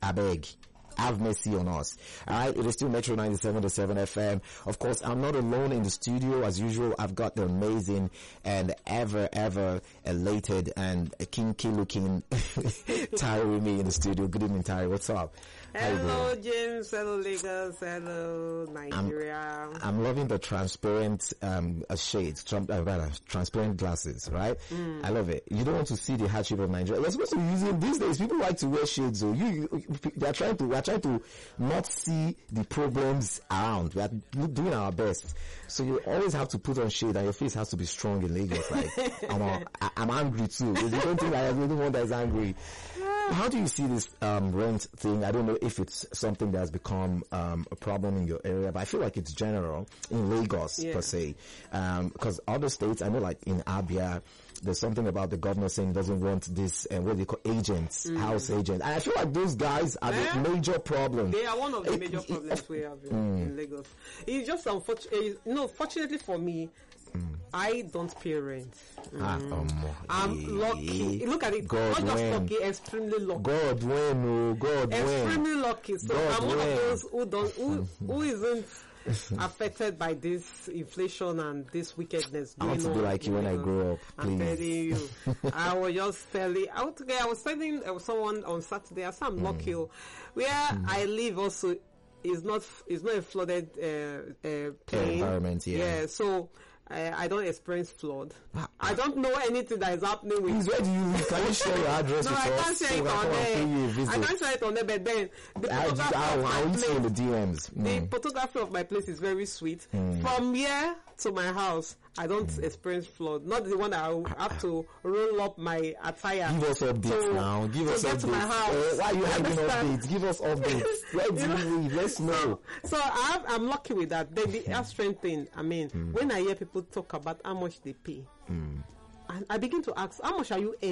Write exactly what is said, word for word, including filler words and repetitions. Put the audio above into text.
I beg. Have mercy on us. Alright, it is still Metro ninety-seven point seven F M. Of course, I'm not alone in the studio. As usual, I've got the amazing and ever, ever elated and kinky looking Tari with me in the studio. Good evening, Tari. What's up? Hello, James. Hello, Lagos. Hello, Nigeria. I'm, I'm loving the transparent um, uh, shades, tram- uh, rather, transparent glasses, right? Mm. I love it. You don't want to see the hardship of Nigeria. You're supposed to be using, these days, people like to wear shades. So you, you they are trying to, we are trying to not see the problems around. We are doing our best. So you always have to put on shade and your face has to be strong in Lagos. Like, I'm, a, I'm angry too. You don't think I am the only one that is angry. How do you see this um, rent thing? I don't know if it's something that has become um, a problem in your area, but I feel like it's general in Lagos yeah. per se. Because um, other states, I know like in Abia, there's something about the governor saying he doesn't want this, and uh, what they call agents, mm. house agents. And I feel like those guys are yeah. the major problem. They are one of the it, major it, problems it, we have in, mm. in Lagos. It's just unfortunate. No, fortunately for me, Mm. I don't pay rent. Mm. Ah, um, I'm hey, lucky. Look at it. God Not just when. lucky, extremely lucky. God when, oh, God extremely when. lucky. So God I'm when. one of those who don't, who, who isn't affected by this inflation and this wickedness. I want to be like you when I grow up. Please. I'm telling you. I was just telling. I was, I was telling uh, someone on Saturday. I said I'm mm. lucky. Where mm. I live also is not is not a flooded uh, uh, plain environment. Yeah. Yeah. So. I, I don't experience flood. I don't know anything that is happening with. Where do you? Can you share your address no, with I us? can't share so it on there. I can't share it on there. But then the photography I'll, of I'll my place, in the D Ms. Mm. The photography of my place is very sweet. Mm. From here to my house, I don't mm. experience flood. Not the one that I have to roll up my attire. Give us updates to, now. Give to us get updates. To my house. Uh, why are you hiding updates? Give us updates. Where do you, know, you live? Let's know. So, so I have, I'm lucky with that. Then the air strength thing. I mean, mm. when I hear people talk about how much they pay, mm. and I begin to ask, how much are you earning?